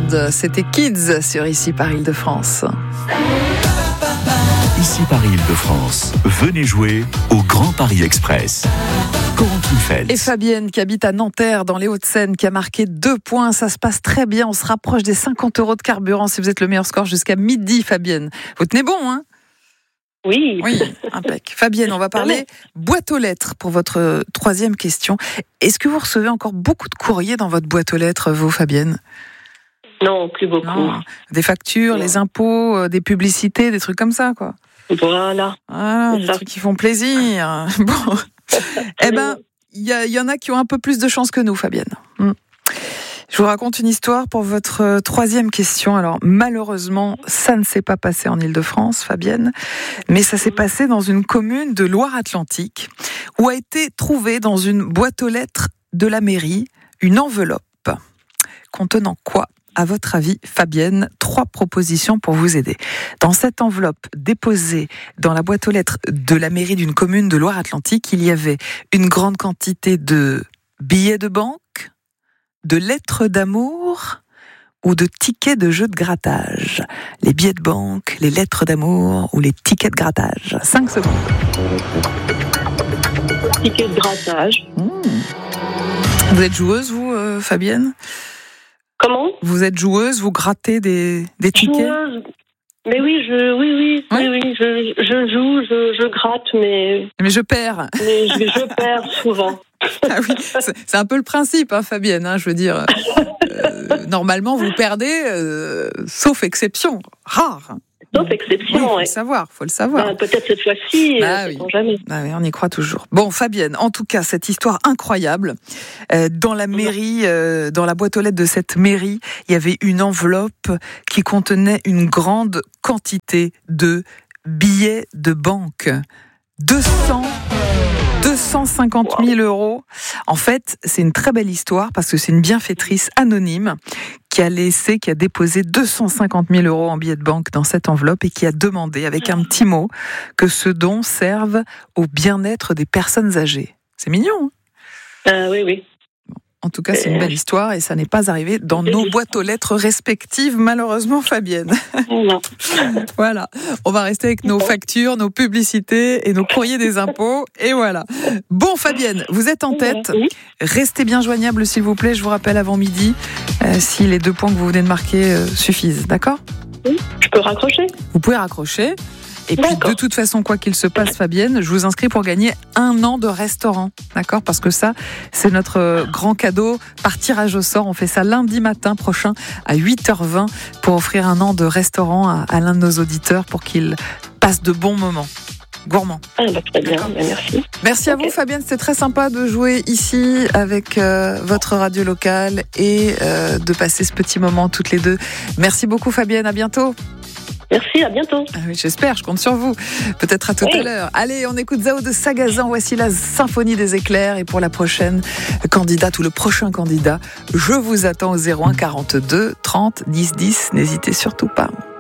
Bird. C'était Kids sur Ici par Île-de-France. Ici par Île-de-France, venez jouer au Grand Paris Express. Corentin Fels. Et Fabienne qui habite à Nanterre dans les Hauts-de-Seine qui a marqué 2 points. Ça se passe très bien. On se rapproche des 50 € de carburant si vous êtes le meilleur score jusqu'à midi, Fabienne. Vous tenez bon, hein? Oui. Oui, impec. Fabienne, on va parler boîte aux lettres pour votre 3e question. Est-ce que vous recevez encore beaucoup de courriers dans votre boîte aux lettres, vous, Fabienne? Non, plus beaucoup. Non. Des factures, les impôts, des publicités, des trucs comme ça, quoi. Voilà. Ah, des trucs qui font plaisir. Bon. Eh ben, il y en a qui ont un peu plus de chance que nous, Fabienne. Je vous raconte une histoire pour votre 3e question. Alors, malheureusement, ça ne s'est pas passé en Île-de-France, Fabienne, mais ça s'est passé dans une commune de Loire-Atlantique où a été trouvée dans une boîte aux lettres de la mairie une enveloppe contenant quoi, à votre avis, Fabienne? 3 propositions pour vous aider. Dans cette enveloppe déposée dans la boîte aux lettres de la mairie d'une commune de Loire-Atlantique, il y avait une grande quantité de billets de banque, de lettres d'amour ou de tickets de jeu de grattage. Les billets de banque, les lettres d'amour ou les tickets de grattage. 5 secondes. Tickets de grattage. Vous êtes joueuse, vous, Fabienne? Comment? Vous êtes joueuse, vous grattez des tickets? Joueuse. Mais oui, je joue, je gratte, mais je perds. Mais je perds souvent. Ah oui, c'est un peu le principe, hein, Fabienne. Hein, je veux dire, normalement, vous perdez, sauf exception, rare. Sauf exception, oui. Faut le savoir. Peut-être cette fois-ci, oui. Jamais. Oui, on y croit toujours. Bon, Fabienne, en tout cas, cette histoire incroyable. Dans la mairie, dans la boîte aux lettres de cette mairie, il y avait une enveloppe qui contenait une grande quantité de billets de banque. 250 000 €. En fait, c'est une très belle histoire parce que c'est une bienfaitrice anonyme qui a déposé 250 000 € en billets de banque dans cette enveloppe et qui a demandé, avec un petit mot, que ce don serve au bien-être des personnes âgées. C'est mignon, hein? Oui. En tout cas, c'est une belle histoire et ça n'est pas arrivé dans nos boîtes aux lettres respectives, malheureusement, Fabienne. Non. Voilà. On va rester avec nos factures, nos publicités et nos courriers des impôts. Et voilà. Bon, Fabienne, vous êtes en tête. Oui. Restez bien joignable, s'il vous plaît. Je vous rappelle avant midi si les 2 points que vous venez de marquer suffisent. D'accord? Oui. Je peux raccrocher? Vous pouvez raccrocher. Et puis, de toute façon, quoi qu'il se passe, Fabienne, je vous inscris pour gagner 1 an de restaurant. D'accord? Parce que ça, c'est notre grand cadeau par tirage au sort. On fait ça lundi matin prochain à 8h20 pour offrir 1 an de restaurant à l'un de nos auditeurs pour qu'il passe de bons moments. Gourmand. Très bien, merci. Merci à vous, Fabienne. C'était très sympa de jouer ici avec votre radio locale et de passer ce petit moment toutes les deux. Merci beaucoup, Fabienne. À bientôt. Merci, à bientôt. Ah oui, j'espère, je compte sur vous. Peut-être à tout à l'heure. Allez, on écoute Zao de Sagazan. Voici la symphonie des éclairs. Et pour la prochaine candidate ou le prochain candidat, je vous attends au 01 42 30 10 10. N'hésitez surtout pas.